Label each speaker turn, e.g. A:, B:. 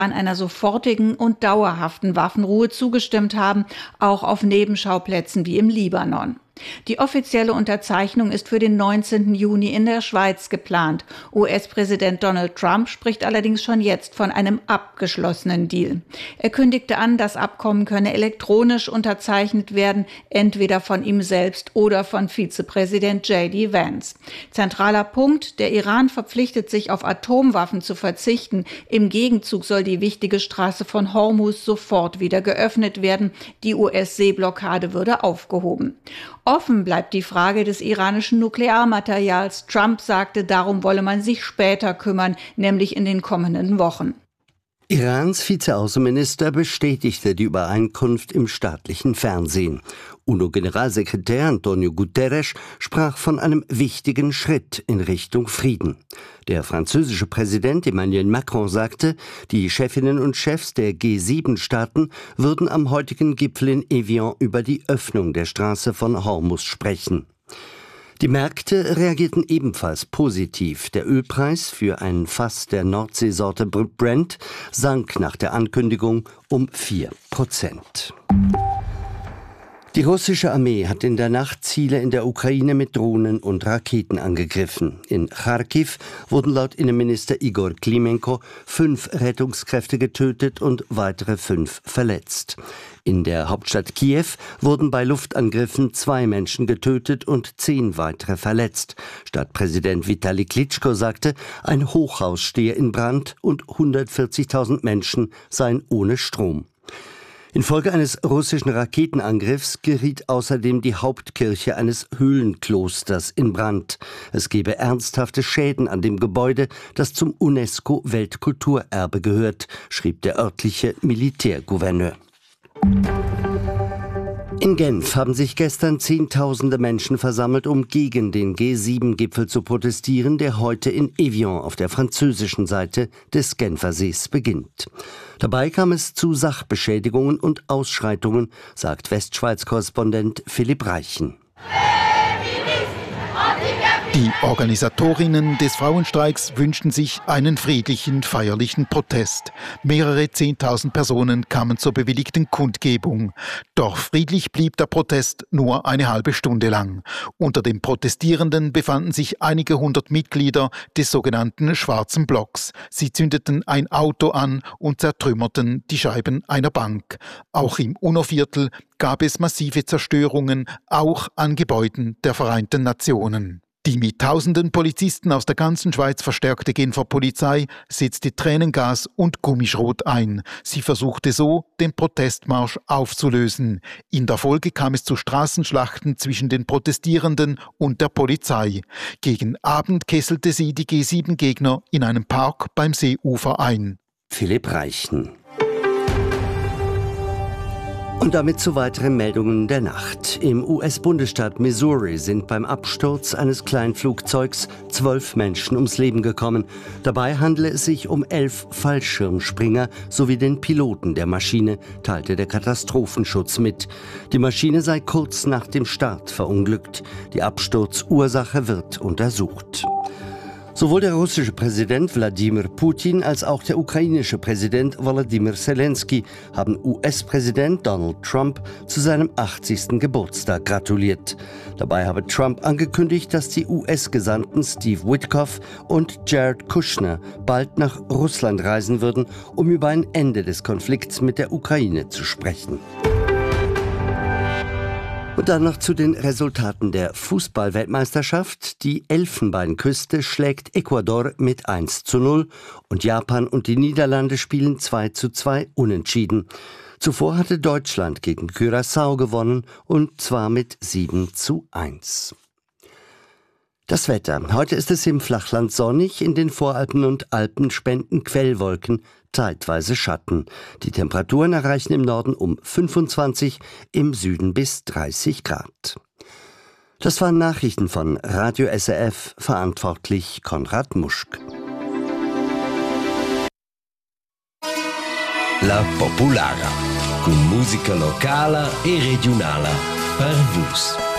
A: einer sofortigen und dauerhaften Waffenruhe zugestimmt haben, auch auf Nebenschauplätzen wie im Libanon. Die offizielle Unterzeichnung ist für den 19. Juni in der Schweiz geplant. US-Präsident Donald Trump spricht allerdings schon jetzt von einem abgeschlossenen Deal. Er kündigte an, das Abkommen könne elektronisch unterzeichnet werden, entweder von ihm selbst oder von Vizepräsident J.D. Vance. Zentraler Punkt: Der Iran verpflichtet sich, auf Atomwaffen zu verzichten. Im Gegenzug soll die wichtige Straße von Hormuz sofort wieder geöffnet werden. Die US-Seeblockade würde aufgehoben. Offen bleibt die Frage des iranischen Nuklearmaterials. Trump sagte, darum wolle man sich später kümmern, nämlich in den kommenden Wochen.
B: Irans Vizeaußenminister bestätigte die Übereinkunft im staatlichen Fernsehen. UNO-Generalsekretär Antonio Guterres sprach von einem wichtigen Schritt in Richtung Frieden. Der französische Präsident Emmanuel Macron sagte, die Chefinnen und Chefs der G7-Staaten würden am heutigen Gipfel in Evian über die Öffnung der Straße von Hormuz sprechen. Die Märkte reagierten ebenfalls positiv. Der Ölpreis für ein Fass der Nordseesorte Brent sank nach der Ankündigung um 4%. Die russische Armee hat in der Nacht Ziele in der Ukraine mit Drohnen und Raketen angegriffen. In Charkiw wurden laut Innenminister Igor Klimenko 5 Rettungskräfte getötet und weitere 5 verletzt. In der Hauptstadt Kiew wurden bei Luftangriffen 2 Menschen getötet und 10 weitere verletzt. Stadtpräsident Vitali Klitschko sagte, ein Hochhaus stehe in Brand und 140.000 Menschen seien ohne Strom. Infolge eines russischen Raketenangriffs geriet außerdem die Hauptkirche eines Höhlenklosters in Brand. Es gebe ernsthafte Schäden an dem Gebäude, das zum UNESCO-Weltkulturerbe gehört, schrieb der örtliche Militärgouverneur. In Genf haben sich gestern Zehntausende Menschen versammelt, um gegen den G7-Gipfel zu protestieren, der heute in Evian auf der französischen Seite des Genfersees beginnt. Dabei kam es zu Sachbeschädigungen und Ausschreitungen, sagt Westschweiz-Korrespondent Philipp Reichen.
C: Die Organisatorinnen des Frauenstreiks wünschten sich einen friedlichen, feierlichen Protest. Mehrere 10.000 Personen kamen zur bewilligten Kundgebung. Doch friedlich blieb der Protest nur eine halbe Stunde lang. Unter den Protestierenden befanden sich einige hundert Mitglieder des sogenannten Schwarzen Blocks. Sie zündeten ein Auto an und zertrümmerten die Scheiben einer Bank. Auch im UNO-Viertel gab es massive Zerstörungen, auch an Gebäuden der Vereinten Nationen. Die mit tausenden Polizisten aus der ganzen Schweiz verstärkte Genfer Polizei setzte Tränengas und Gummischrot ein. Sie versuchte so, den Protestmarsch aufzulösen. In der Folge kam es zu Straßenschlachten zwischen den Protestierenden und der Polizei. Gegen Abend kesselte sie die G7-Gegner in einem Park beim Seeufer ein.
B: Philipp Reichen. Und damit zu weiteren Meldungen der Nacht. Im US-Bundesstaat Missouri sind beim Absturz eines Kleinflugzeugs 12 Menschen ums Leben gekommen. Dabei handele es sich um 11 Fallschirmspringer sowie den Piloten der Maschine, teilte der Katastrophenschutz mit. Die Maschine sei kurz nach dem Start verunglückt. Die Absturzursache wird untersucht. Sowohl der russische Präsident Wladimir Putin als auch der ukrainische Präsident Volodymyr Zelensky haben US-Präsident Donald Trump zu seinem 80. Geburtstag gratuliert. Dabei habe Trump angekündigt, dass die US-Gesandten Steve Witkoff und Jared Kushner bald nach Russland reisen würden, um über ein Ende des Konflikts mit der Ukraine zu sprechen. Und dann noch zu den Resultaten der Fußball-Weltmeisterschaft. Die Elfenbeinküste schlägt Ecuador mit 1:0 und Japan und die Niederlande spielen 2:2 unentschieden. Zuvor hatte Deutschland gegen Curaçao gewonnen und zwar mit 7:1. Das Wetter. Heute ist es im Flachland sonnig, in den Voralpen und Alpen spenden Quellwolken zeitweise Schatten. Die Temperaturen erreichen im Norden um 25, im Süden bis 30 Grad. Das waren Nachrichten von Radio SRF, verantwortlich Konrad Muschk.
D: La Populara, con musica locala e regionala per vus.